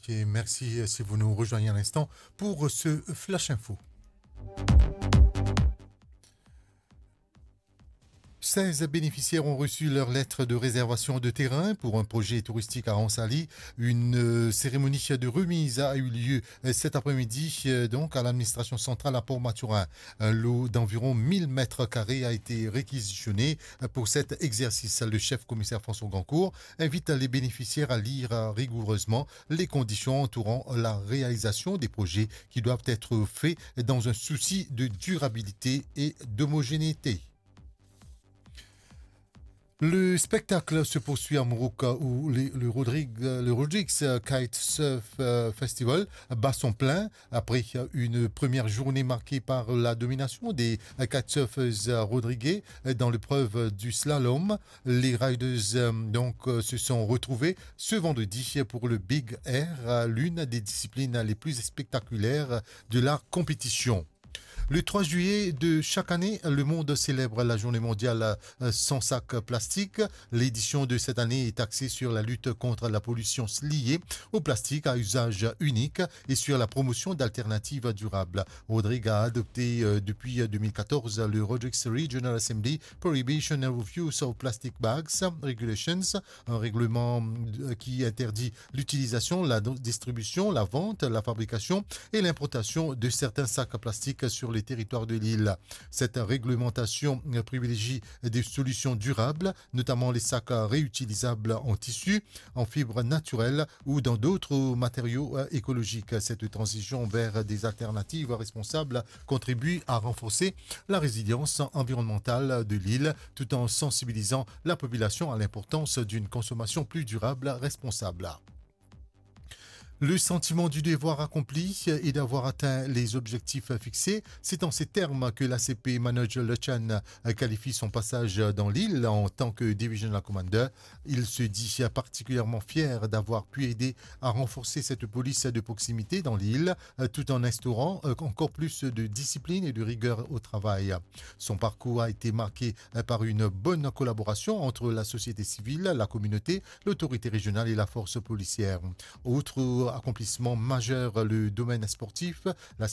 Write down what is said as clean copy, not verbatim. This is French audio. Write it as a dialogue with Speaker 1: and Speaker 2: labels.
Speaker 1: Et merci si vous nous rejoignez à l'instant pour ce Flash Info. 16 bénéficiaires ont reçu leur lettre de réservation de terrain pour un projet touristique à Ansali. Une cérémonie de remise a eu lieu cet après-midi donc à l'administration centrale à Port-Mathurin. Un lot d'environ 1000 mètres carrés a été réquisitionné pour cet exercice. Le chef commissaire François Gancourt invite les bénéficiaires à lire rigoureusement les conditions entourant la réalisation des projets qui doivent être faits dans un souci de durabilité et d'homogénéité. Le spectacle se poursuit à Moroka où le Rodrigues Kite Surf Festival bat son plein après une première journée marquée par la domination des kitesurfers rodriguais dans l'épreuve du slalom. Les riders se sont retrouvés ce vendredi pour le Big Air, l'une des disciplines les plus spectaculaires de la compétition. Le 3 juillet de chaque année, le monde célèbre la journée mondiale sans sac plastique. L'édition de cette année est axée sur la lutte contre la pollution liée au plastique à usage unique et sur la promotion d'alternatives durables. Rodrigue a adopté depuis 2014 le Rodrigues Regional Assembly Prohibition and Use of Plastic Bags Regulations, un règlement qui interdit l'utilisation, la distribution, la vente, la fabrication et l'importation de certains sacs plastiques sur les territoires de l'île. Cette réglementation privilégie des solutions durables, notamment les sacs réutilisables en tissu, en fibres naturelles ou dans d'autres matériaux écologiques. Cette transition vers des alternatives responsables contribue à renforcer la résilience environnementale de l'île tout en sensibilisant la population à l'importance d'une consommation plus durable, responsable. Le sentiment du devoir accompli et d'avoir atteint les objectifs fixés, c'est en ces termes que l'ACP Manager Lechan qualifie son passage dans l'île en tant que Divisional Commander. Il se dit particulièrement fier d'avoir pu aider à renforcer cette police de proximité dans l'île tout en instaurant encore plus de discipline et de rigueur au travail. Son parcours a été marqué par une bonne collaboration entre la société civile, la communauté, l'autorité régionale et la force policière. Autre accomplissement majeur, le domaine sportif, la